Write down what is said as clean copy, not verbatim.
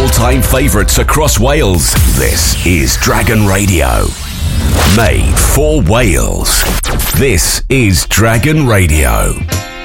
all-time favourites across Wales. This is Dragon Radio. Made for Wales. This is Dragon Radio.